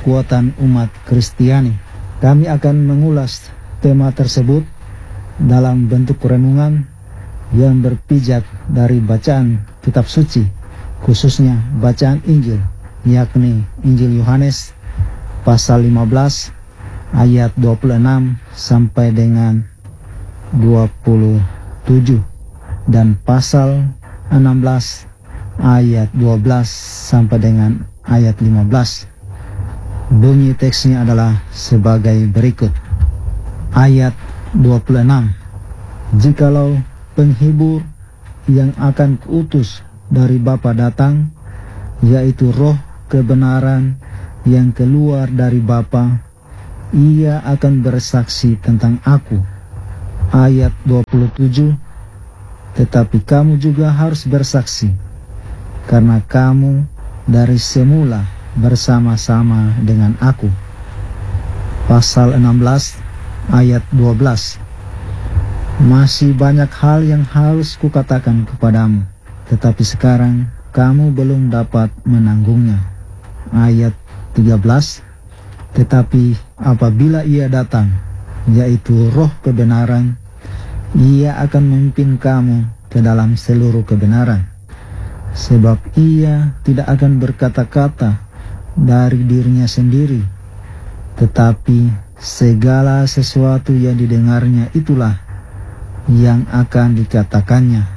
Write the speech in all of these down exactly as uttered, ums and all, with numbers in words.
kekuatan umat Kristiani. Kami akan mengulas tema tersebut dalam bentuk renungan yang berpijak dari bacaan kitab suci, khususnya bacaan Injil, yakni Injil Yohanes pasal lima belas ayat dua puluh enam sampai dengan dua puluh tujuh dan pasal enam belas ayat dua belas sampai dengan ayat lima belas. Bunyi teksnya adalah sebagai berikut. Ayat dua puluh enam. Jikalau penghibur yang akan kuutus dari Bapa datang, yaitu roh kebenaran yang keluar dari Bapa, ia akan bersaksi tentang aku. Ayat dua puluh tujuh. Tetapi kamu juga harus bersaksi, karena kamu dari semula bersama-sama dengan aku. Pasal enam belas ayat dua belas. Masih banyak hal yang harus kukatakan kepadamu, tetapi sekarang kamu belum dapat menanggungnya. Ayat tiga belas. Tetapi apabila ia datang, yaitu roh kebenaran, ia akan memimpin kamu ke dalam seluruh kebenaran. Sebab ia tidak akan berkata-kata dari dirinya sendiri, tetapi segala sesuatu yang didengarnya itulah yang akan dikatakannya,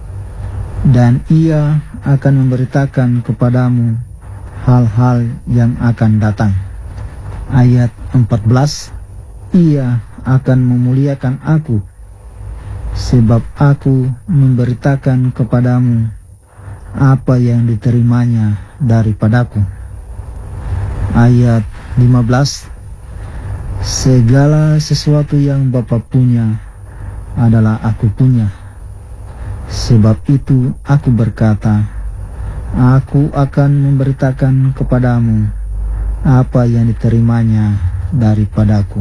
dan ia akan memberitakan kepadamu hal-hal yang akan datang. Ayat empat belas. Ia akan memuliakan aku, sebab aku memberitakan kepadamu apa yang diterimanya daripadaku. Ayat lima belas. Segala sesuatu yang Bapa punya adalah aku punya. Sebab itu aku berkata, aku akan memberitakan kepadamu apa yang diterimanya daripadaku.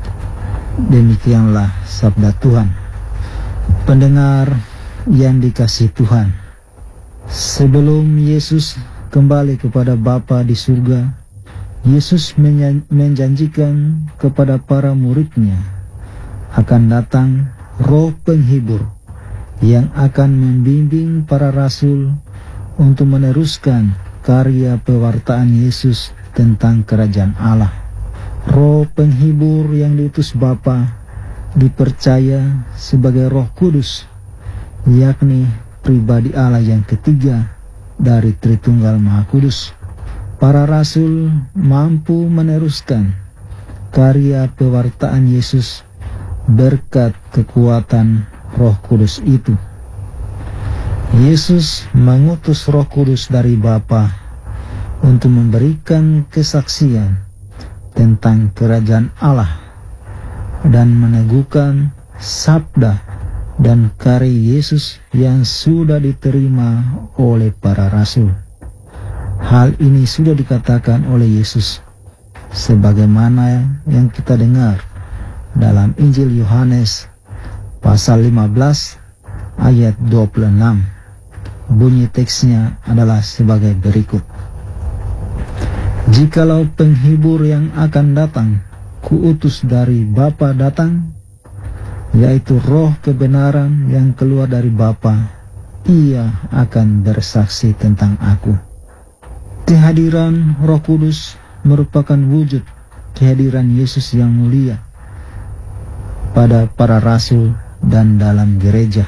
Demikianlah sabda Tuhan. Pendengar yang dikasihi Tuhan, sebelum Yesus kembali kepada Bapa di surga, Yesus menjanjikan kepada para muridnya akan datang roh penghibur yang akan membimbing para rasul untuk meneruskan karya pewartaan Yesus tentang kerajaan Allah. Roh penghibur yang diutus Bapa dipercaya sebagai Roh Kudus, yakni pribadi Allah yang ketiga dari Tritunggal Maha Kudus. Para rasul mampu meneruskan karya pewartaan Yesus berkat kekuatan Roh Kudus itu. Yesus mengutus Roh Kudus dari Bapa untuk memberikan kesaksian tentang kerajaan Allah dan meneguhkan sabda dan karya Yesus yang sudah diterima oleh para rasul. Hal ini sudah dikatakan oleh Yesus sebagaimana yang kita dengar dalam Injil Yohanes pasal lima belas ayat dua puluh enam. Bunyi teksnya adalah sebagai berikut. Jikalau penghibur yang akan datang kuutus dari Bapa datang, yaitu roh kebenaran yang keluar dari Bapa, ia akan bersaksi tentang aku. Kehadiran Roh Kudus merupakan wujud kehadiran Yesus yang mulia pada para rasul dan dalam gereja.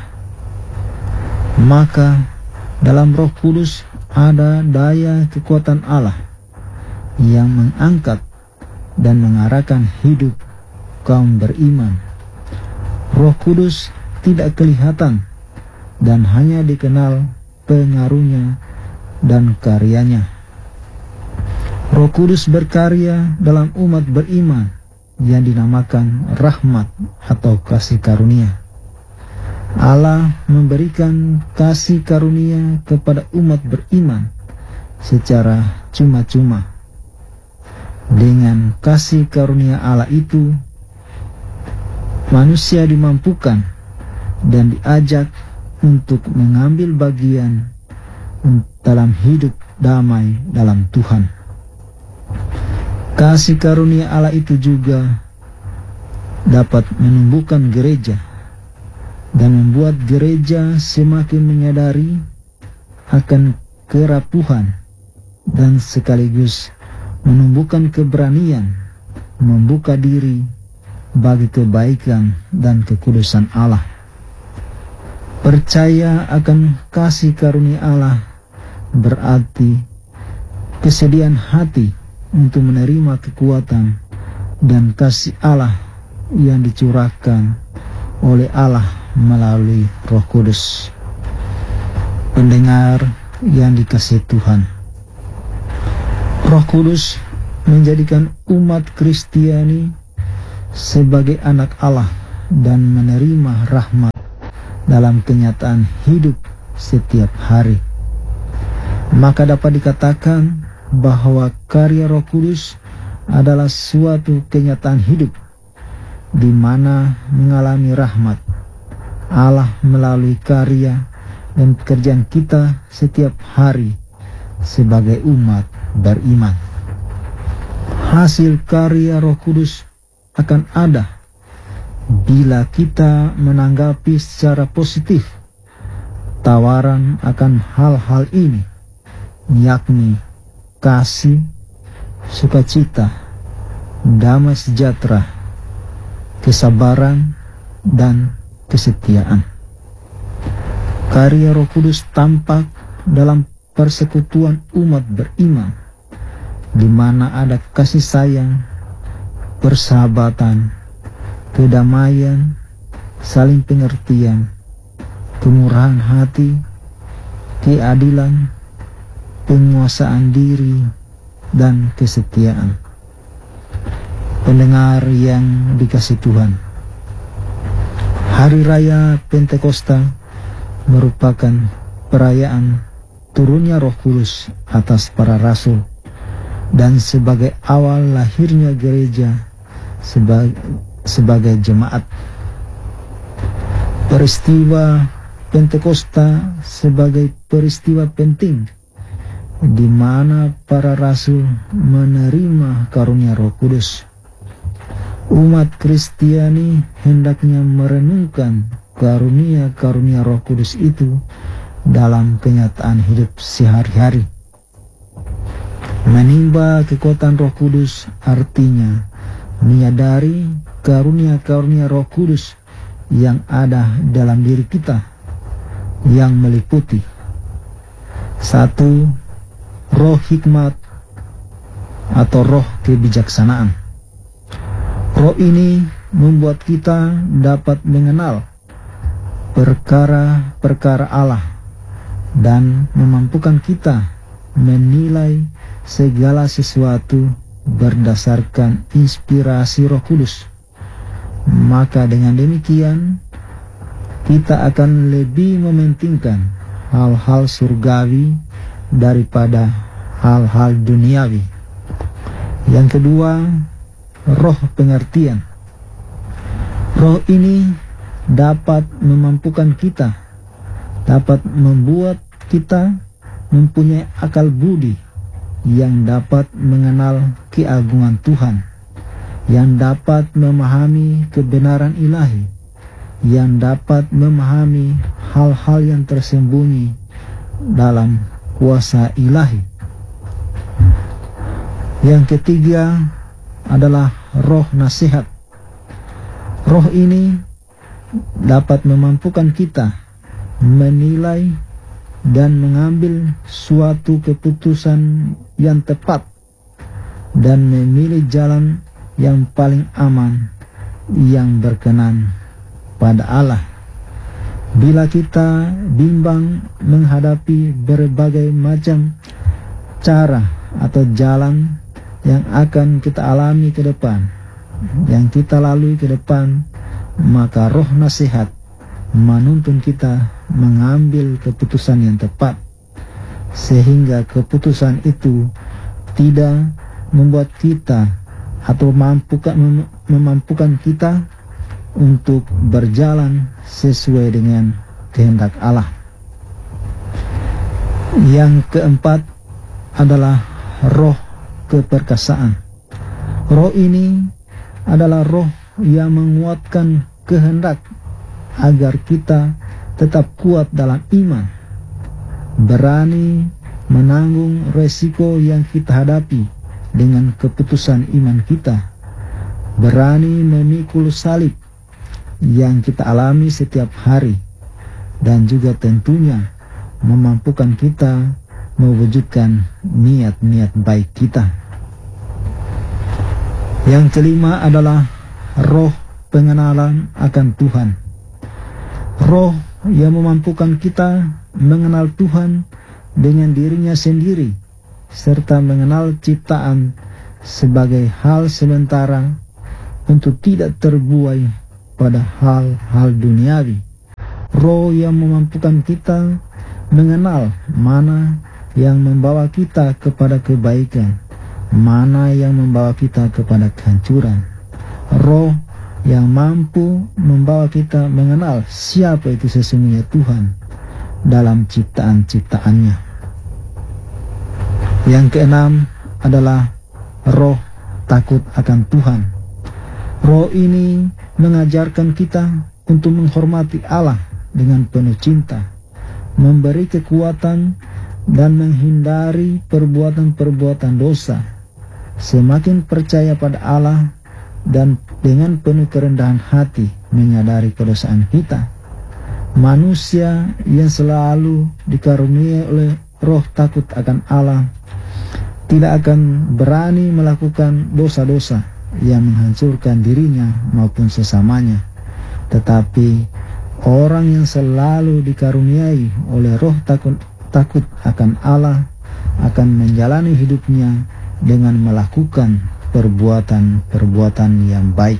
Maka dalam Roh Kudus ada daya kekuatan Allah yang mengangkat dan mengarahkan hidup kaum beriman. Roh Kudus tidak kelihatan dan hanya dikenal pengaruhnya dan karyanya. Roh Kudus berkarya dalam umat beriman yang dinamakan rahmat atau kasih karunia. Allah memberikan kasih karunia kepada umat beriman secara cuma-cuma. Dengan kasih karunia Allah itu, manusia dimampukan dan diajak untuk mengambil bagian dalam hidup damai dalam Tuhan. Kasih karunia Allah itu juga dapat menumbuhkan gereja dan membuat gereja semakin menyadari akan kerapuhan dan sekaligus menumbuhkan keberanian membuka diri bagi kebaikan dan kekudusan Allah. Percaya akan kasih karunia Allah berarti kesediaan hati untuk menerima kekuatan dan kasih Allah yang dicurahkan oleh Allah melalui Roh Kudus. Pendengar yang dikasihi Tuhan, Roh Kudus menjadikan umat Kristiani sebagai anak Allah dan menerima rahmat dalam kenyataan hidup setiap hari. Maka dapat dikatakan bahwa karya Roh Kudus adalah suatu kenyataan hidup di mana mengalami rahmat Allah melalui karya dan pekerjaan kita setiap hari sebagai umat beriman. Hasil karya Roh Kudus akan ada bila kita menanggapi secara positif tawaran akan hal-hal ini, yakni kasih, sukacita, damai sejahtera, kesabaran, dan kesetiaan. Karya Roh Kudus tampak dalam persekutuan umat beriman, di mana ada kasih sayang, persahabatan, kedamaian, saling pengertian, kemurahan hati, keadilan, penguasaan diri, dan kesetiaan. Pendengar yang dikasihi Tuhan, Hari Raya Pentakosta merupakan perayaan turunnya Roh Kudus atas para rasul dan sebagai awal lahirnya gereja sebagai, sebagai jemaat. Peristiwa Pentakosta sebagai peristiwa penting di mana para rasul menerima karunia Roh Kudus. Umat Kristiani hendaknya merenungkan karunia-karunia Roh Kudus itu dalam kenyataan hidup sehari-hari. Menimba kekuatan Roh Kudus artinya menyadari karunia-karunia Roh Kudus yang ada dalam diri kita, yang meliputi: satu, roh hikmat atau roh kebijaksanaan. Roh ini membuat kita dapat mengenal perkara-perkara Allah dan memampukan kita menilai segala sesuatu berdasarkan inspirasi Roh Kudus. Maka dengan demikian kita akan lebih mementingkan hal-hal surgawi daripada hal-hal duniawi. Yang kedua, roh pengertian. Roh ini dapat memampukan kita, dapat membuat kita mempunyai akal budi yang dapat mengenal keagungan Tuhan, yang dapat memahami kebenaran ilahi, yang dapat memahami hal-hal yang tersembunyi dalam kuasa ilahi. Yang ketiga adalah roh nasihat. Roh ini dapat memampukan kita menilai dan mengambil suatu keputusan yang tepat dan memilih jalan yang paling aman yang berkenan pada Allah. Bila kita bimbang menghadapi berbagai macam cara atau jalan yang akan kita alami ke depan, yang kita lalui ke depan, maka roh nasihat menuntun kita mengambil keputusan yang tepat, sehingga keputusan itu tidak membuat kita atau mampukan, mem memampukan kita untuk berjalan sesuai dengan kehendak Allah. Yang keempat adalah roh keperkasaan. Roh ini adalah roh yang menguatkan kehendak agar kita tetap kuat dalam iman, berani menanggung resiko yang kita hadapi dengan keputusan iman kita, berani memikul salib yang kita alami setiap hari, dan juga tentunya memampukan kita mewujudkan niat-niat baik kita. Yang kelima adalah roh pengenalan akan Tuhan. Roh yang memampukan kita mengenal Tuhan dengan dirinya sendiri, serta mengenal ciptaan sebagai hal sementara untuk tidak terbuai pada hal-hal duniawi. Roh yang memampukan kita mengenal mana yang membawa kita kepada kebaikan, mana yang membawa kita kepada kehancuran. Roh yang mampu membawa kita mengenal siapa itu sesungguhnya Tuhan dalam ciptaan-ciptaannya. Yang keenam adalah roh takut akan Tuhan. Roh ini mengajarkan kita untuk menghormati Allah dengan penuh cinta, memberi kekuatan dan menghindari perbuatan-perbuatan dosa. Semakin percaya pada Allah dan dengan penuh kerendahan hati menyadari kedosaan kita, manusia yang selalu dikaruniai oleh roh takut akan Allah tidak akan berani melakukan dosa-dosa yang menghancurkan dirinya maupun sesamanya. Tetapi orang yang selalu dikaruniai oleh roh takut, takut akan Allah akan menjalani hidupnya dengan melakukan perbuatan-perbuatan yang baik.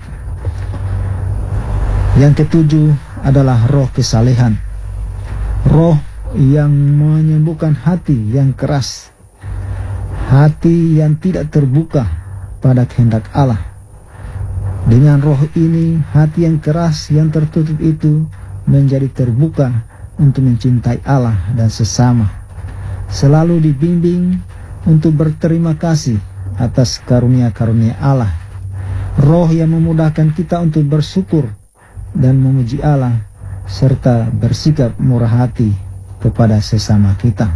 Yang ketujuh adalah roh kesalehan. Roh yang menyembuhkan hati yang keras, hati yang tidak terbuka pada kehendak Allah. Dengan roh ini, hati yang keras yang tertutup itu menjadi terbuka untuk mencintai Allah dan sesama, selalu dibimbing untuk berterima kasih atas karunia-karunia Allah. Roh yang memudahkan kita untuk bersyukur dan memuji Allah, serta bersikap murah hati kepada sesama kita.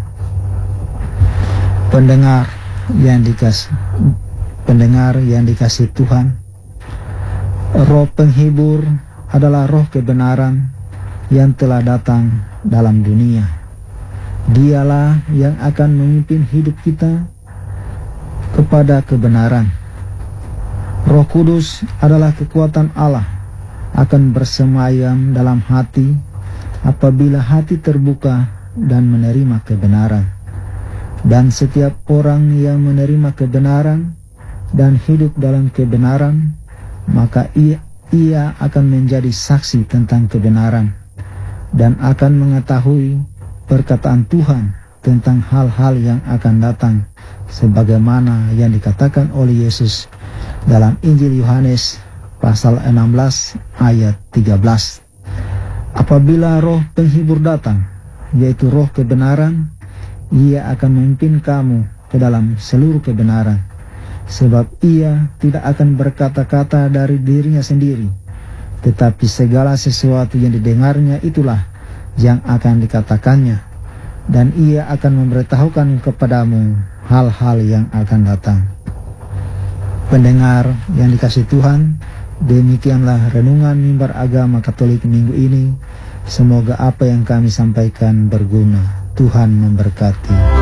Pendengar yang dikasih pendengar yang dikasih Tuhan, roh penghibur adalah roh kebenaran yang telah datang dalam dunia. Dialah yang akan memimpin hidup kita kepada kebenaran. Roh Kudus adalah kekuatan Allah akan bersemayam dalam hati apabila hati terbuka dan menerima kebenaran. Dan setiap orang yang menerima kebenaran dan hidup dalam kebenaran, maka ia, ia akan menjadi saksi tentang kebenaran dan akan mengetahui perkataan Tuhan tentang hal-hal yang akan datang, sebagaimana yang dikatakan oleh Yesus dalam Injil Yohanes pasal enam belas ayat tiga belas. Apabila roh penghibur datang, yaitu roh kebenaran, ia akan memimpin kamu ke dalam seluruh kebenaran, sebab ia tidak akan berkata-kata dari dirinya sendiri, tetapi segala sesuatu yang didengarnya itulah yang akan dikatakannya, dan ia akan memberitahukan kepadamu hal-hal yang akan datang. Pendengar yang dikasihi Tuhan, demikianlah renungan Mimbar Agama Katolik minggu ini. Semoga apa yang kami sampaikan berguna. Tuhan memberkati.